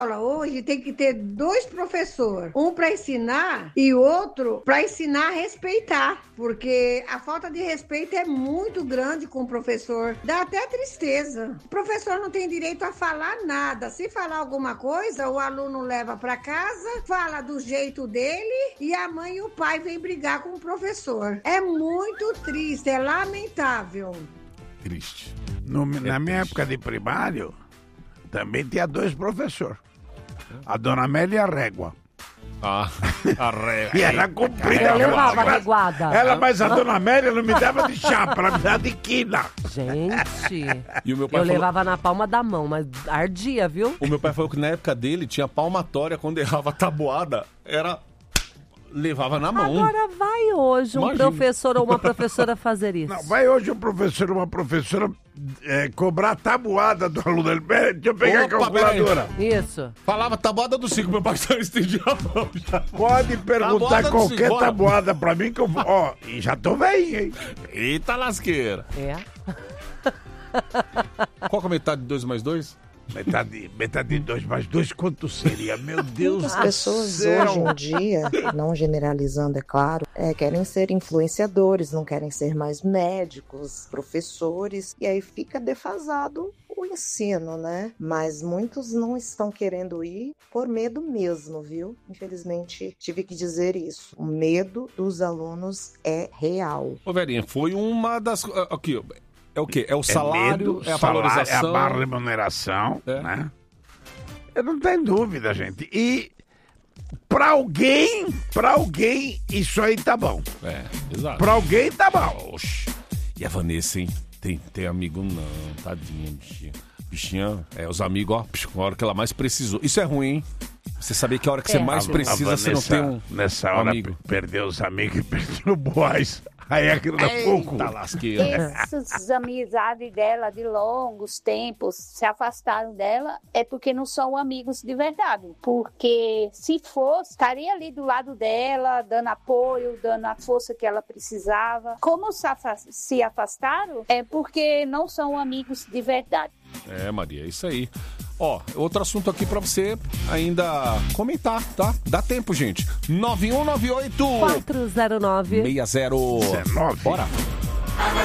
Hoje tem que ter 2 professores, um para ensinar e outro para ensinar a respeitar, porque a falta de respeito é muito grande com o professor, dá até tristeza. O professor não tem direito a falar nada, se falar alguma coisa, o aluno leva para casa, fala do jeito dele e a mãe e o pai vêm brigar com o professor. É muito triste, é lamentável. Triste. Na minha época de primário, também tinha 2 professores. A dona Amélia e a Régua. A régua. E era comprida. Eu levava a reguada. Mas a dona Amélia não me dava de chapa, ela me dava de quina. Gente, E o meu pai eu falou... levava na palma da mão, mas ardia, viu? O meu pai falou que na época dele tinha palmatória, quando errava a tabuada, levava na mão. Agora vai hoje um Imagina. professor ou uma professora fazer isso. Não, vai hoje um professor ou uma professora cobrar a tabuada do aluno. Deixa eu pegar a calculadora. Isso. Falava tabuada do 5, meu pai só estendia a mão. Já. Pode perguntar Tabuada do qualquer cinco, tabuada pra mim que eu vou. Ó, e já tô velho, hein? Eita lasqueira. É. Qual que é a metade de 2 mais 2? Metade de 2 mais 2, quanto seria? Meu Deus As do pessoas céu. hoje em dia, não generalizando, é claro, querem ser influenciadores, não querem ser mais médicos, professores, e aí fica defasado o ensino, né? Mas muitos não estão querendo ir por medo mesmo, viu? Infelizmente, tive que dizer isso. O medo dos alunos é real. Ô, Verinha, foi uma das... Aqui, é o quê? É o salário, medo, é a salário, valorização? É a barra remuneração, né? Eu não tenho dúvida, gente. E pra alguém, isso aí tá bom. Exato. Pra alguém tá bom. Oxi. E a Vanessa, hein? Tem amigo não, tadinha, bichinha. Bichinha, os amigos, ó, a hora que ela mais precisou. Isso é ruim, hein? Você sabia que a hora que você mais precisa, você não tem nessa hora, amigo. Perdeu os amigos e perdeu o boys. Aí aquilo dá pouco. Tá lasqueira. Essas amizades dela de longos tempos se afastaram dela é porque não são amigos de verdade. Porque se fosse, estaria ali do lado dela, dando apoio, dando a força que ela precisava. Como se afastaram é porque não são amigos de verdade. Maria, é isso aí. Ó, outro assunto aqui pra você ainda comentar, tá? Dá tempo, gente. 9198 409 60. Bora.